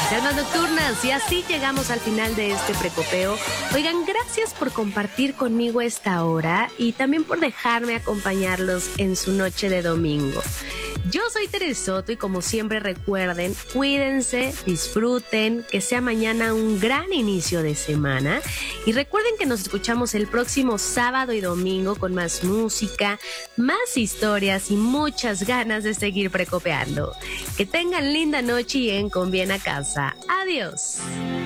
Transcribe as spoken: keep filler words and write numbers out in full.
Almas Nocturnas, y así llegamos al final de este precopeo. Oigan, gracias por compartir conmigo esta hora y también por dejarme acompañarlos en su noche de domingo. Yo soy Teres Soto y como siempre recuerden, cuídense, disfruten, que sea mañana un gran inicio de semana y recuerden que nos escuchamos el próximo sábado y domingo con más música, más historias y muchas ganas de seguir precopeando. Que tengan linda noche y en Conviene a Casa. Adiós.